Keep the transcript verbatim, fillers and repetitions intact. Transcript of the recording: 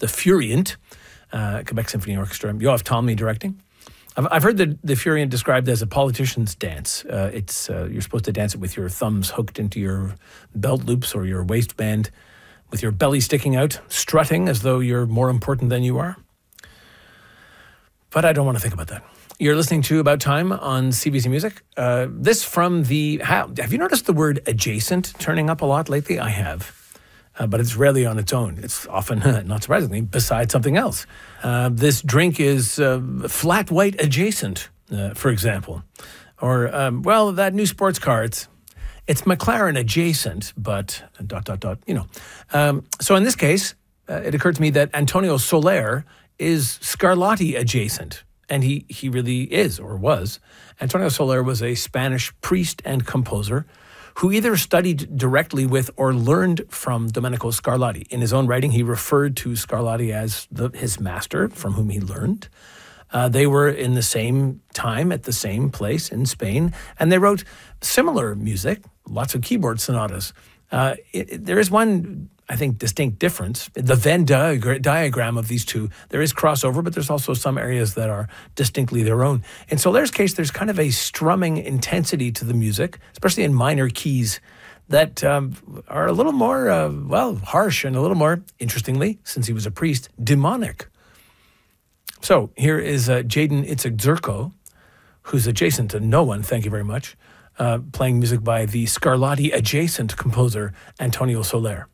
the Furient, uh, Quebec Symphony Orchestra, Yoav Talmy directing. I've, I've heard the, the Furient described as a politician's dance. Uh, it's uh, you're supposed to dance it with your thumbs hooked into your belt loops or your waistband, with your belly sticking out, strutting as though you're more important than you are. But I don't want to think about that. You're listening to About Time on C B C Music. Uh, this from the... How, have you noticed the word adjacent turning up a lot lately? I have. Uh, but it's rarely on its own. It's often, not surprisingly, beside something else. Uh, this drink is uh, flat white adjacent, uh, for example. Or, um, well, that new sports car, it's, it's McLaren adjacent, but dot, dot, dot, you know. Um, so in this case, uh, it occurred to me that Antonio Soler is Scarlatti adjacent. And he, he really is, or was. Antonio Soler was a Spanish priest and composer who either studied directly with or learned from Domenico Scarlatti. In his own writing, he referred to Scarlatti as the, his master from whom he learned. Uh, they were in the same time at the same place in Spain, and they wrote similar music, lots of keyboard sonatas. Uh, it, it, there is one, I think, distinct difference. The Venn diag- diagram of these two, there is crossover, but there's also some areas that are distinctly their own. In Soler's case, there's kind of a strumming intensity to the music, especially in minor keys, that um, are a little more, uh, well, harsh and a little more, interestingly, since he was a priest, demonic. So here is uh, Jaden Itzigzurko, who's adjacent to no one, thank you very much, uh, playing music by the Scarlatti adjacent composer Antonio Soler.